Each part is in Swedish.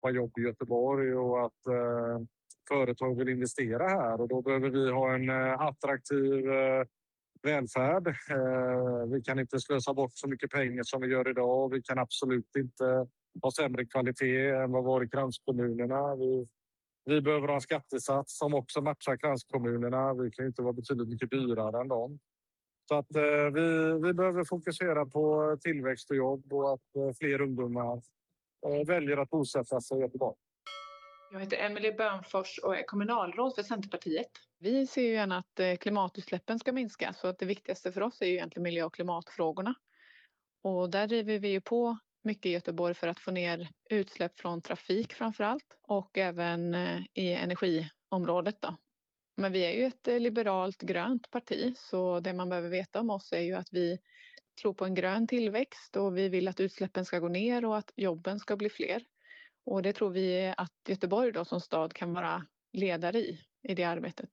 jobb i Göteborg och att företag vill investera här. Och då behöver vi ha en attraktiv välfärd. Vi kan inte slösa bort så mycket pengar som vi gör idag. Vi kan absolut inte ha sämre kvalitet än vad vi har i kranskommunerna. Vi behöver ha en skattesats som också matchar kranskommunerna. Vi kan inte vara betydligt mycket dyrare än dem. Så att vi behöver fokusera på tillväxt och jobb och att fler ungdomar väljer att bosätta sig i Göteborg. Jag heter Emelie Bönfors och är kommunalråd för Centerpartiet. Vi ser ju gärna att klimatutsläppen ska minska, så att det viktigaste för oss är ju egentligen miljö- och klimatfrågorna. Och där driver vi ju på mycket i Göteborg för att få ner utsläpp från trafik framför allt och även i energiområdet då. Men vi är ju ett liberalt grönt parti, så det man behöver veta om oss är ju att vi tror på en grön tillväxt och vi vill att utsläppen ska gå ner och att jobben ska bli fler. Och det tror vi att Göteborg då som stad kan vara ledare i det arbetet.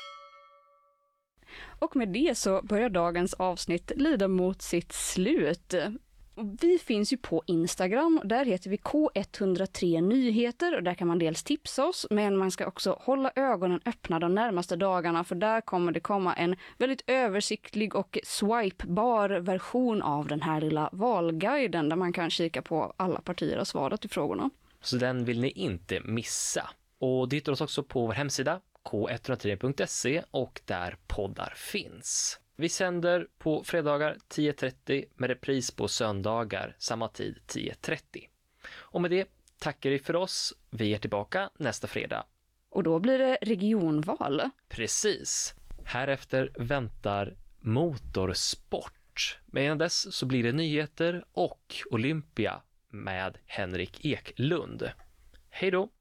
Och med det så börjar dagens avsnitt lida mot sitt slut. Vi finns ju på Instagram, där heter vi K103 Nyheter och där kan man dels tipsa oss, men man ska också hålla ögonen öppna de närmaste dagarna, för där kommer det komma en väldigt översiktlig och swipebar version av den här lilla valguiden där man kan kika på alla partier och svara till frågorna. Så den vill ni inte missa. Och det hittar oss också på vår hemsida k103.se och där poddar finns. Vi sänder på fredagar 10.30 med repris på söndagar samma tid 10.30. Och med det tackar vi för oss. Vi är tillbaka nästa fredag. Och då blir det regionval. Precis. Härefter väntar motorsport. Men innan dess så blir det nyheter och Olympia med Henrik Eklund. Hej då!